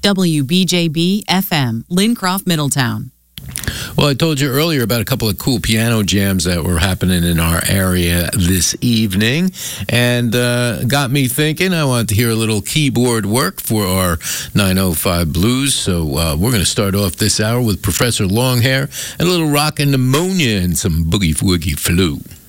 WBJB FM, Lincroft, Middletown. Well, I told you earlier about a couple of cool piano jams that were happening in our area this evening, and got me thinking I wanted to hear a little keyboard work for our 905 Blues. So we're going to start off this hour with Professor Longhair and a little Rockin' Pneumonia and some Boogie Woogie Flu.